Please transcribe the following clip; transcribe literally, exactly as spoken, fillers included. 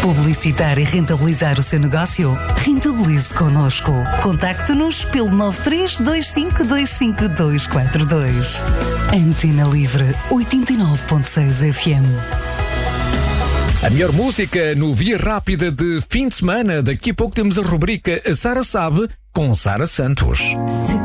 Publicitar e rentabilizar o seu negócio? Rentabilize connosco. Contacte-nos pelo nove três dois cinco dois cinco dois quatro dois. Antena Livre oitenta e nove ponto seis F M. A melhor música no Via Rápida de fim de semana. Daqui a pouco temos a rubrica A Sara Sabe com Sara Santos.